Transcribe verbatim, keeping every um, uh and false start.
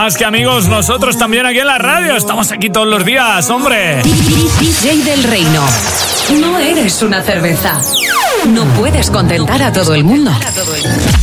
Más que amigos, nosotros también aquí en la radio. Estamos aquí todos los días, hombre. D J del Reino. No eres una cerveza. No puedes contentar a todo el mundo.